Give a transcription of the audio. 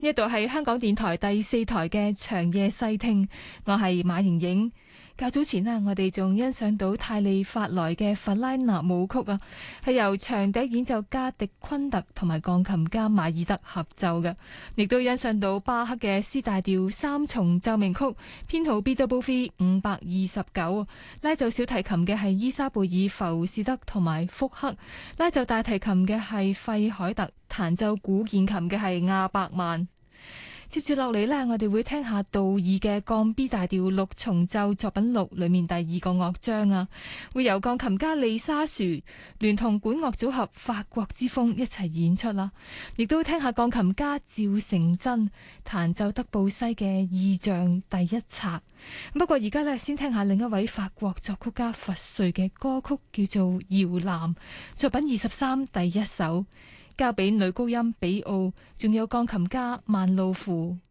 呢度係香港電台第4台嘅長夜細聽，我係馬瑩瑩。較早前我哋仲欣賞到泰利發來嘅弗拉納舞曲啊，係由長笛演奏家迪昆特同埋鋼琴家馬爾德合奏嘅，亦都欣賞到巴克嘅 C 大調三重奏鳴曲，編號 BWV 529，拉奏小提琴嘅係伊莎貝爾浮士德同埋福克，拉奏大提琴嘅係費凱特，彈奏古鍵琴嘅係亞伯曼。接住落嚟我哋會聽下道爾嘅降 B 大調六重奏作品6裏面第2個樂章啊，會由鋼琴家利沙殊聯同管樂組合法國之風一齊演出啦。亦都聽下鋼琴家趙成真彈奏德布西嘅意象第1冊。不過而家先聽下另一位法國作曲家佛瑞嘅歌曲，叫做《搖籃》，作品23第1首。交俾女高音比奧，仲有鋼琴家曼路芙。